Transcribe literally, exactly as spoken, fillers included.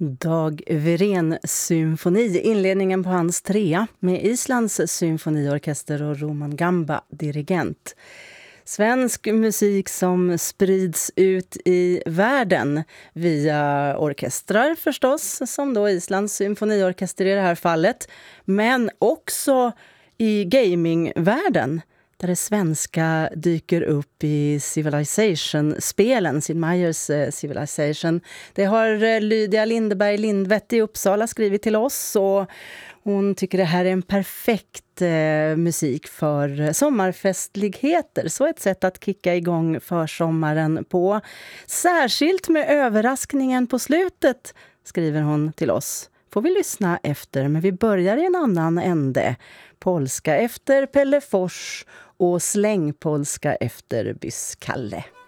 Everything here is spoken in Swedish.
Dag Wirén-symfoni, inledningen på hans trea med Islands symfoniorkester och Roman Gamba, dirigent. Svensk musik som sprids ut i världen via orkestrar förstås, som då Islands symfoniorkester i det här fallet, men också i gamingvärlden, där det svenska dyker upp i Civilization-spelen, Sid Meier's eh, Civilization. Det har eh, Lydia Lindeberg Lindvett i Uppsala skrivit till oss, och hon tycker det här är en perfekt eh, musik för sommarfestligheter. Så ett sätt att kicka igång försommaren på. Särskilt med överraskningen på slutet, skriver hon till oss. Får vi lyssna efter, men vi börjar i en annan ände. Polska efter Pelle Fors och slängpolska efter Byskalle.